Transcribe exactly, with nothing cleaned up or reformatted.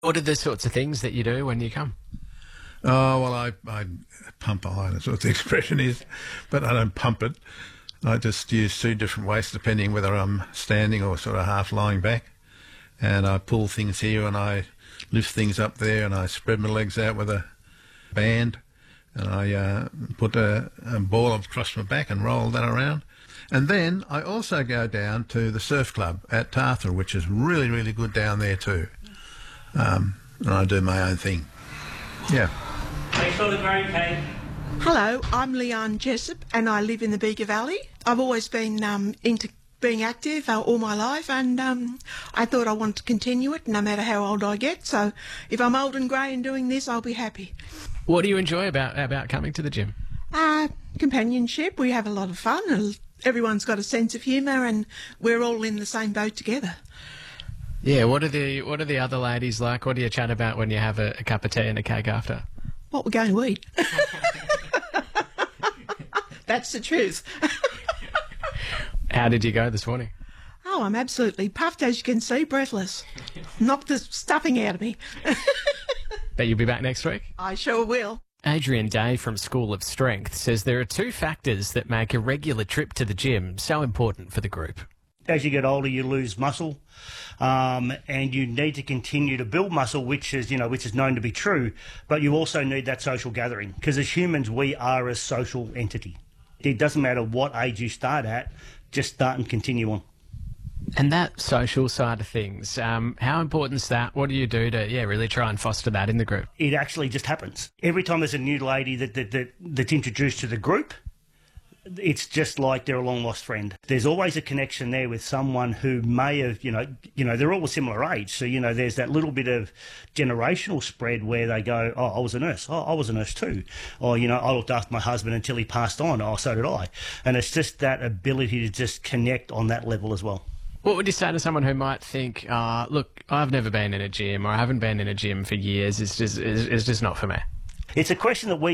What are the sorts of things that you do when you come? Oh, well, I, I pump iron, that's what the expression is, but I don't pump it. I just use two different weights depending whether I'm standing or sort of half lying back. And I pull things here and I lift things up there and I spread my legs out with a band and I uh, put a, a ball across my back and roll that around. And then I also go down to the surf club at Tathra, which is really, really good down there too. Um, and I do my own thing. Yeah. Make sure the green cake. Hello, I'm Leanne Jessup and I live in the Bega Valley. I've always been um, into being active uh, all my life, and um, I thought I wanted to continue it no matter how old I get. So if I'm old and grey and doing this, I'll be happy. What do you enjoy about, about coming to the gym? Uh, companionship. We have a lot of fun. And everyone's got a sense of humour and we're all in the same boat together. Yeah, what are the what are the other ladies like? What do you chat about when you have a, a cup of tea and a cake after? What we're going to eat. That's the truth. How did you go this morning? Oh, I'm absolutely puffed, as you can see, breathless. Knocked the stuffing out of me. Bet you'll be back next week? I sure will. Adrian Day from School of Strength says there are two factors that make a regular trip to the gym so important for the group. As you get older, you lose muscle, um, and you need to continue to build muscle, which is, you know, which is known to be true. But you also need that social gathering, because as humans, we are a social entity. It doesn't matter what age you start at, just start and continue on. And that social side of things, um, how important is that? What do you do to, yeah, really try and foster that in the group? It actually just happens. Every time there's a new lady that, that, that that's introduced to the group, it's just like they're a long-lost friend. There's always a connection there with someone who may have, you know, you know, they're all a similar age. So, you know, there's that little bit of generational spread where they go, oh, I was a nurse. Oh, I was a nurse too. Or, you know, I looked after my husband until he passed on. Oh, so did I. And it's just that ability to just connect on that level as well. What would you say to someone who might think, uh, look, I've never been in a gym or I haven't been in a gym for years. It's just, it's, it's just not for me? It's a question that we